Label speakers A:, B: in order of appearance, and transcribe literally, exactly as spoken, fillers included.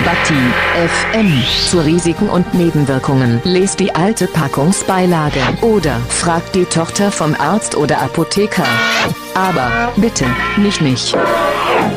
A: Homöopathie F M. Zu Risiken und Nebenwirkungen lest die alte Packungsbeilage oder fragt die Tochter vom Arzt oder Apotheker. Aber bitte nicht mich.